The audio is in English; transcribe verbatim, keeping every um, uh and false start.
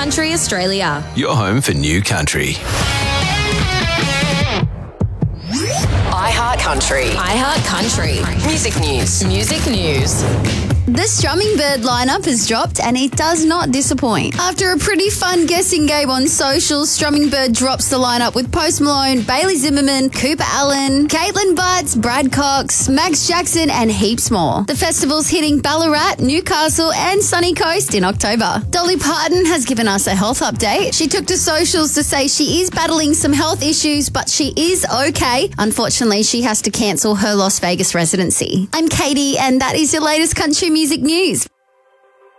Country Australia. Your home for new country. iHeart Country. iHeart Country. Music news. Music news. The Strumming Bird lineup has dropped and it does not disappoint. After a pretty fun guessing game on socials, Strumming Bird drops the lineup with Post Malone, Bailey Zimmerman, Cooper Allen, Caitlin Butts, Brad Cox, Max Jackson and heaps more. The festival's hitting Ballarat, Newcastle and Sunny Coast in October. Dolly Parton has given us a health update. She took to socials to say she is battling some health issues but she is okay. Unfortunately, she has to cancel her Las Vegas residency. I'm Katie and that is your latest country music news.